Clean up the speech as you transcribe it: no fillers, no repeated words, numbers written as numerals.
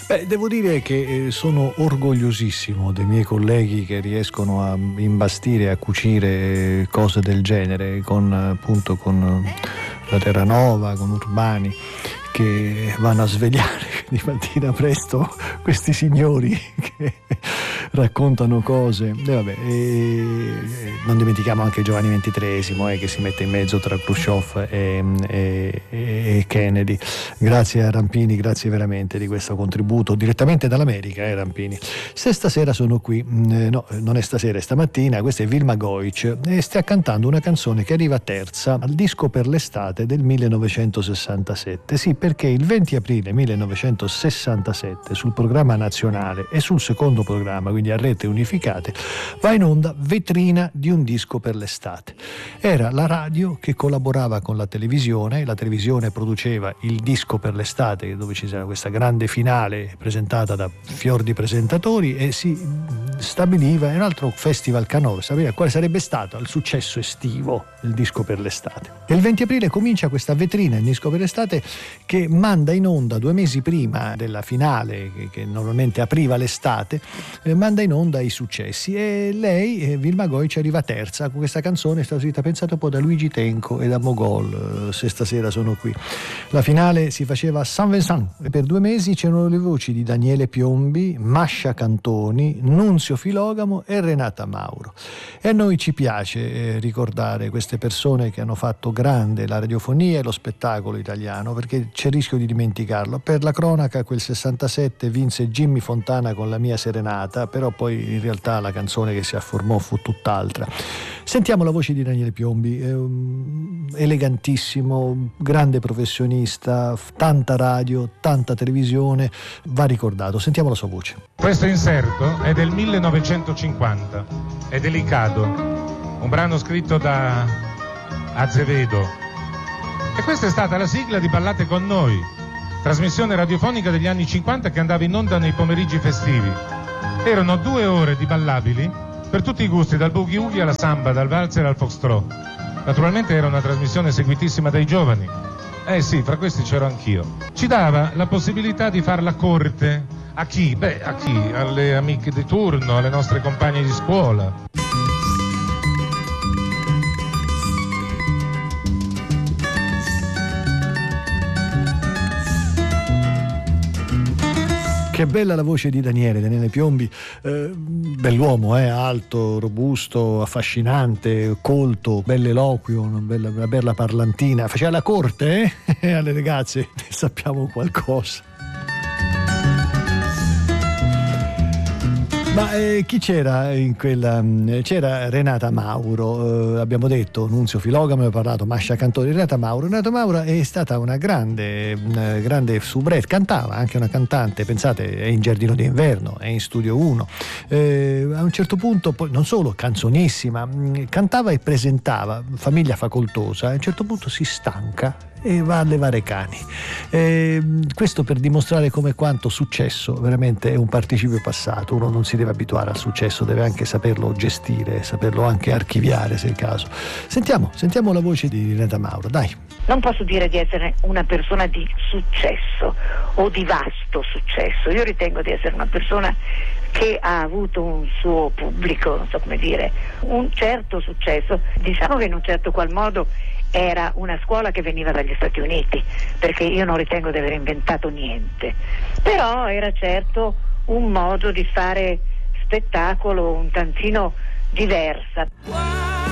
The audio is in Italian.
Beh, devo dire che sono orgogliosissimo dei miei colleghi che riescono a imbastire, a cucire cose del genere con la Terranova, con Urbani, che vanno a svegliare di mattina presto questi signori che raccontano cose. Non dimentichiamo anche Giovanni XXIII, che si mette in mezzo tra Khrushchev e Kennedy. Grazie a Rampini, grazie veramente di questo contributo direttamente dall'America, Rampini. Se stasera sono qui, no, non è stasera, è stamattina. Questa è Vilma Goic e sta cantando una canzone che arriva terza al disco per l'estate del 1967. Sì, perché il 20 aprile 1967 sul programma nazionale e sul secondo programma, quindi a rete unificate, va in onda Vetrina di un disco per l'estate. Era la radio che collaborava con la televisione produceva il disco per l'estate, dove ci sarà questa grande finale presentata da fior di presentatori, e si stabiliva un altro festival canoro, sapeva quale sarebbe stato il successo estivo del disco per l'estate. E il 20 aprile comincia questa vetrina, il disco per l'estate, che manda in onda 2 mesi prima della finale che normalmente apriva l'estate, manda in onda i successi, e lei, Vilma Goic, arriva terza con questa canzone stata pensata un po' da Luigi Tenco e da Mogol, Se stasera sono qui. La finale si faceva a Saint Vincent e per 2 mesi c'erano le voci di Daniele Piombi, Mascia Cantoni, Nunzio Filogamo e Renata Mauro. E a noi ci piace ricordare queste persone che hanno fatto grande la radiofonia e lo spettacolo italiano, perché c'è il rischio di dimenticarlo. Per la cronaca, quel 67 vinse Jimmy Fontana con La mia serenata, però poi in realtà la canzone che si afformò fu tutt'altra. Sentiamo la voce di Daniele Piombi, elegantissimo, grande professionista, tanta radio, tanta televisione, va ricordato. Sentiamo la sua voce. Questo inserto è del 1950, è Delicado, un brano scritto da Azevedo, e questa è stata la sigla di Ballate con noi, trasmissione radiofonica degli anni 50 che andava in onda nei pomeriggi festivi. Erano 2 ore di ballabili per tutti i gusti, dal boogie woogie alla samba, dal valzer al foxtrot. Naturalmente era una trasmissione seguitissima dai giovani. Sì, fra questi c'ero anch'io. Ci dava la possibilità di far la corte a chi? A chi? Alle amiche di turno, alle nostre compagne di scuola. Che bella la voce di Daniele Piombi, bell'uomo, alto, robusto, affascinante, colto, bell'eloquio, una bella parlantina. Faceva la corte alle ragazze, sappiamo qualcosa. Ma chi c'era in quella? C'era Renata Mauro, abbiamo detto, Nunzio Filogamo, abbiamo parlato, Mascia Cantoni, Renata Mauro è stata una grande soubrette, cantava, anche una cantante, pensate, è in Giardino d'inverno, è in Studio 1, a un certo punto, poi non solo, canzonissima, cantava e presentava Famiglia Facoltosa, a un certo punto si stanca e va a levare cani. Questo per dimostrare come quanto successo veramente è un participio passato. Uno non si deve abituare al successo, deve anche saperlo gestire, saperlo anche archiviare se è il caso. Sentiamo la voce di Renata Mauro, dai. Non posso dire di essere una persona di successo o di vasto successo. Io ritengo di essere una persona che ha avuto un suo pubblico, non so come dire, un certo successo. Diciamo che in un certo qual modo era una scuola che veniva dagli Stati Uniti, perché io non ritengo di aver inventato niente, però era certo un modo di fare spettacolo un tantino diversa.